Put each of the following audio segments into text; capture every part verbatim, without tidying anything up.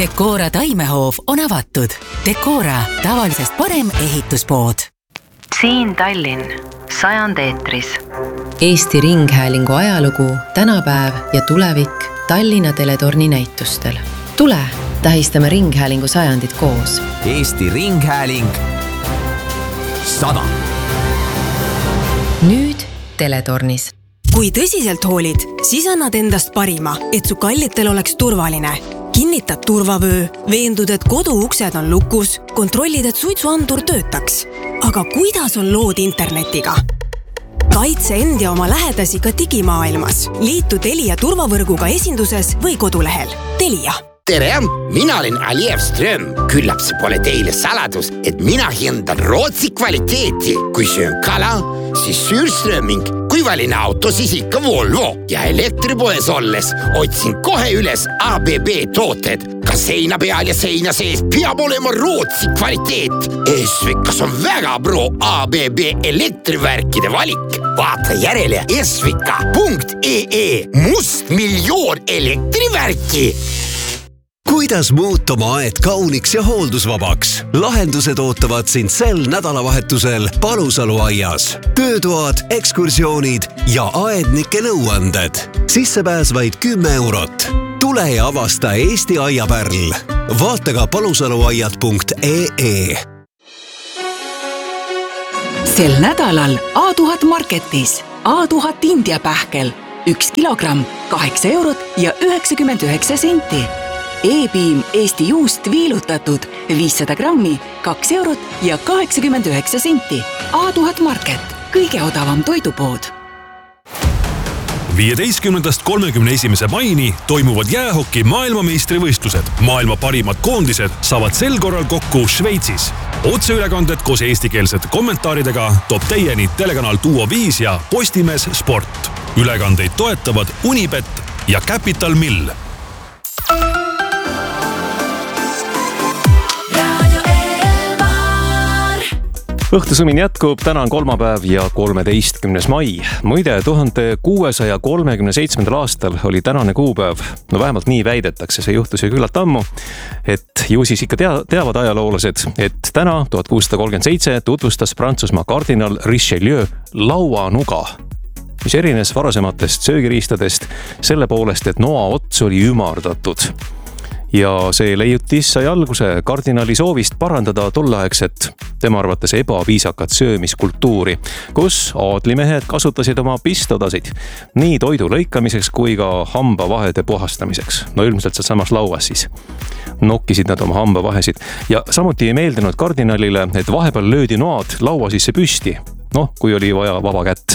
Decora taimehoov on avatud. Decora, tavalisest parem ehituspood. Siin Tallinn, sajand eetris. Eesti Ringhäälingu ajalugu, tänapäev ja tulevik Tallinna teletorni näitustel. Tule, tähistame Ringhäälingu sajandit koos. Eesti Ringhääling sada. Nüüd teletornis. Kui tõsiselt hoolid, siis annad endast parima, et su kallitel oleks turvaline. Kinnitad turvavöö, veendud, et kodu uksed on lukus, kontrollid, et suitsuandur töötaks. Aga kuidas on lood internetiga? Kaitse end ja oma lähedasi ka digimaailmas. Liitu Telia turvavõrguga esinduses või kodulehel. Telia. Tere, mina olen Alijev Ström. Küllap see pole teile saladus, et mina hindan Rootsi kvaliteeti. Kui söön kala, siis Sürströming. Kui valin auto, siis ikka Volvo. Ja elektripoes olles otsin kohe üles A B B tooted. Ka seina peal ja seina sees peab olema Rootsi kvaliteet. Esvikas on väga pro A B B elektrivärkide valik. Vaata järele esvika punkt ee. Must miljoon elektrivärki. Kuidas muuta oma aed kauniks ja hooldusvabaks? Lahendused ootavad sind sel nädalavahetusel Palusalu aias. Töötoad, ekskursioonid ja aednike nõuanded. Sissepääs vaid kümme eurot. Tule ja avasta Eesti aiapärl. Vaata ka palusaluaiad punkt ee. Sel nädalal A tuhat marketis. A tuhat India pähkel. Üks kilogramm, kaheksa eurot ja üheksakümmend üheksa senti. E-piim Eesti juust viilutatud viissada grammi, kaks eurot ja kaheksakümmend üheksa senti. A tuhat market, kõige odavam toidupood. viieteistkümnendast kolmekümne esimese maini toimuvad jäähoki maailmameistrivõistlused. Maailma parimad koondised saavad sel korral kokku Šveitsis. Otseülekanded koos eestikeelsete kommentaaridega toob teieni telekanal Duo viis ja Postimees Sport. Ülekandeid toetavad Unibet ja Capital Mill. Õhtusumin jätkub, täna on kolmapäev ja kolmeteistkümnes mai. Muide, tuhande kuuesaja kolmekümne seitsmendal aastal oli tänane kuupäev, no vähemalt nii väidetakse, see juhtus ju küllalt ammu, et ju siis ikka tea, teavad ajaloolased, et täna tuhat kuussada kolmkümmend seitse tutvustas Prantsusmaa kardinal Richelieu lauanuga, mis erines varasematest söögiriistadest selle poolest, et noa ots oli ümardatud. Ja see leiutis sai alguse kardinali soovist parandada tolleaegset tema arvates ebaviisakat söömiskultuuri, kus aadlimehed kasutasid oma pistodasid nii toidu lõikamiseks kui ka hambavahede puhastamiseks. No ilmselt seal samas lauas siis nokkisid nad oma hambavahesid. Ja samuti ei meeldinud kardinalile, et vahepeal löödi noad laua sisse püsti, noh, kui oli vaja vaba kätt.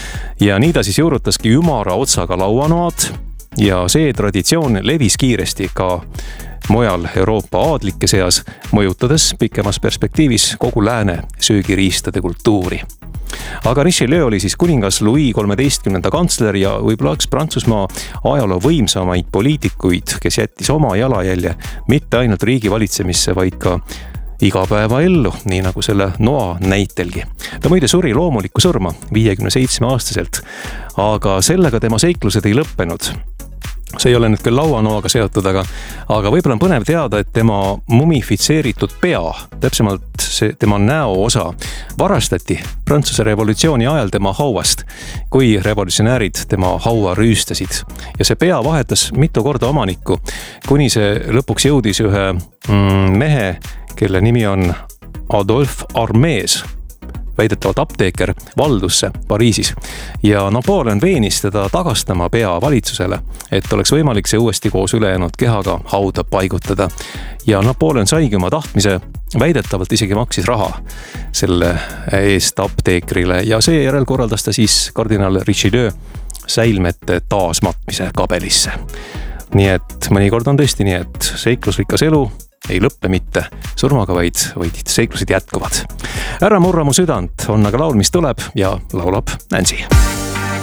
Ja nii ta siis juurutaski ümara otsaga lauanoad. Ja see traditsioon levis kiiresti ka mujal Euroopa aadlike seas, mõjutades pikemas perspektiivis kogu lääne söögiriistade kultuuri. Aga Richelieu oli siis kuningas Louis kolmeteistkümnenda kantsler ja võib-olla üks Prantsusmaa ajaloo võimsamaid poliitikuid, kes jättis oma jalajälje mitte ainult riigi valitsemisse, vaid ka igapäeva ellu, nii nagu selle noa näitelgi. Ta muide suri loomulikku surma viiekümne seitsme aastaselt, aga sellega tema seiklused ei lõppenud. See ei ole nüüd küll lauanoaga seotud, aga, aga võib-olla on põnev teada, et tema mumifitseeritud pea, täpsemalt see, tema näo osa, varastati Prantsuse revolutsiooni ajal tema hauast, kui revolutsionäärid tema haua rüüstasid. Ja see pea vahetas mitu korda omanikku, kuni see lõpuks jõudis ühe mm, mehe, kelle nimi on Adolphe Armés, väidetavalt apteeker, valdusse Pariisis. Ja Napoleon veenis teda tagastama pea valitsusele, et oleks võimalik see uuesti koos ülejäänud kehaga hauda paigutada. Ja Napoleon saigi oma tahtmise, väidetavalt isegi maksis raha selle eest apteekrile ja seejärel korraldas ta siis kardinal Richelieu säilmete taasmatmise kabelisse. Nii et mõnikord on tõesti nii, et seiklusrikas elu ei lõppe mitte surmaga, vaid, vaid seiklused jätkuvad. Ära murra mu südant on aga laul, mis tuleb ja laulab Nancy.